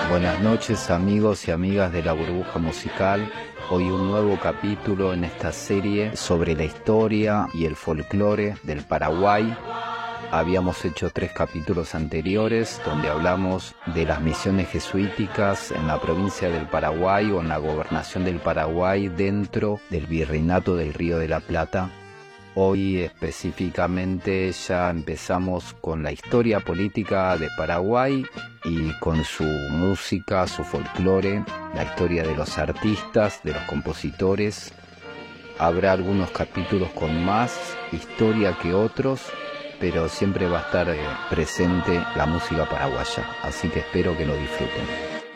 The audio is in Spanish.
Buenas noches amigos y amigas de la burbuja musical. Hoy un nuevo capítulo en esta serie sobre la historia y el folclore del Paraguay. Habíamos hecho 3 capítulos anteriores donde hablamos de las misiones jesuíticas en la provincia del Paraguay o en la gobernación del Paraguay dentro del Virreinato del Río de la Plata. Hoy específicamente ya empezamos con la historia política de Paraguay y con su música, su folclore, la historia de los artistas, de los compositores. Habrá algunos capítulos con más historia que otros, pero siempre va a estar presente la música paraguaya, así que espero que lo disfruten.